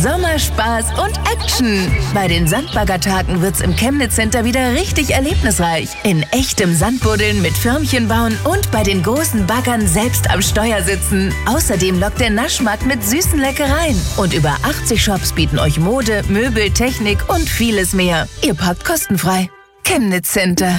Sommerspaß und Action. Bei den Sandbaggertagen wird's im Chemnitz Center wieder richtig erlebnisreich. In echtem Sandbuddeln mit Förmchen bauen und bei den großen Baggern selbst am Steuer sitzen. Außerdem lockt der Naschmarkt mit süßen Leckereien. Und über 80 Shops bieten euch Mode, Möbel, Technik und vieles mehr. Ihr parkt kostenfrei. Chemnitz Center.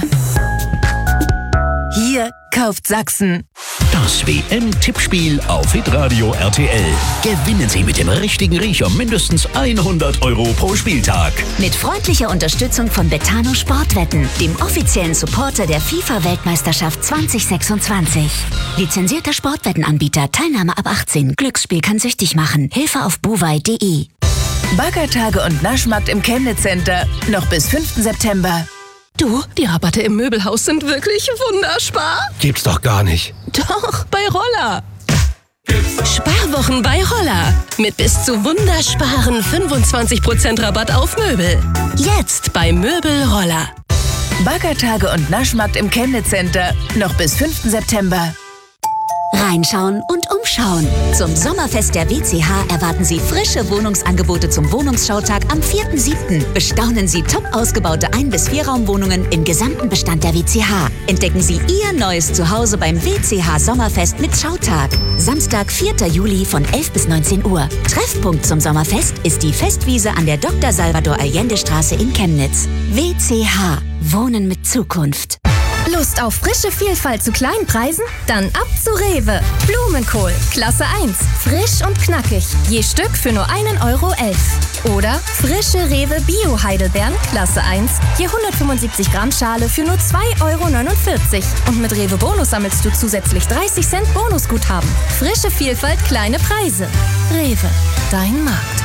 Hier kauft Sachsen. Das WM-Tippspiel auf Hitradio RTL. Gewinnen Sie mit dem richtigen Riecher mindestens 100 € pro Spieltag. Mit freundlicher Unterstützung von Betano Sportwetten, dem offiziellen Supporter der FIFA-Weltmeisterschaft 2026. Lizenzierter Sportwettenanbieter, Teilnahme ab 18. Glücksspiel kann süchtig machen. Hilfe auf buwei.de. Baggertage und Naschmarkt im Chemnitz Center. Noch bis 5. September. Du, die Rabatte im Möbelhaus sind wirklich wunderspar. Gibt's doch gar nicht. Doch, bei Roller. Sparwochen bei Roller. Mit bis zu wundersparen 25% Rabatt auf Möbel. Jetzt bei Möbel Roller. Baggertage und Naschmarkt im Chemnitz Center. Noch bis 5. September. Reinschauen und umschauen. Zum Sommerfest der WCH erwarten Sie frische Wohnungsangebote zum Wohnungsschautag am 4.7. Bestaunen Sie top ausgebaute 1- bis 4-Raumwohnungen im gesamten Bestand der WCH. Entdecken Sie Ihr neues Zuhause beim WCH Sommerfest mit Schautag. Samstag, 4. Juli von 11 bis 19 Uhr. Treffpunkt zum Sommerfest ist die Festwiese an der Dr. Salvador Allende Straße in Chemnitz. WCH. Wohnen mit Zukunft. Lust auf frische Vielfalt zu kleinen Preisen? Dann ab zu Rewe. Blumenkohl, Klasse 1. Frisch und knackig. Je Stück für nur 1,11 €. Oder frische Rewe Bio-Heidelbeeren, Klasse 1. Je 175 Gramm Schale für nur 2,49 €. Und mit Rewe Bonus sammelst du zusätzlich 30 Cent Bonusguthaben. Frische Vielfalt, kleine Preise. Rewe, dein Markt.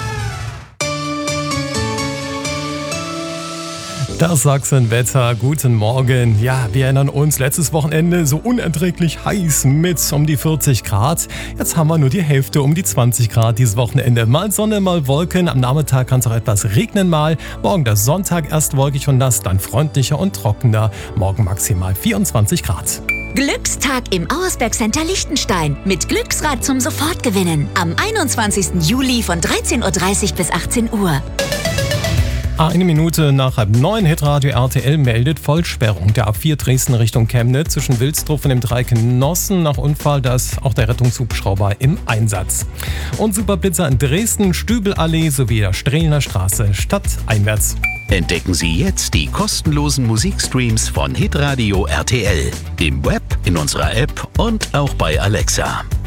Das Sachsenwetter, guten Morgen. Ja, wir erinnern uns, letztes Wochenende so unerträglich heiß mit um die 40 Grad. Jetzt haben wir nur die Hälfte, um die 20 Grad dieses Wochenende. Mal Sonne, mal Wolken. Am Nachmittag kann es auch etwas regnen mal. Morgen der Sonntag erst wolkig und nass, dann freundlicher und trockener. Morgen maximal 24 Grad. Glückstag im Auersberg Center Liechtenstein mit Glücksrad zum Sofortgewinnen. Am 21. Juli von 13:30 bis 18 Uhr. Eine Minute nach 8:30 Hitradio RTL meldet Vollsperrung der A4 Dresden Richtung Chemnitz zwischen Wilsdruff und dem Dreieck Nossen. Nach Unfall, da ist auch der Rettungshubschrauber im Einsatz. Und Superblitzer in Dresden, Stübelallee sowie der Strehlener Straße stadteinwärts. Entdecken Sie jetzt die kostenlosen Musikstreams von Hitradio RTL. Im Web, in unserer App und auch bei Alexa.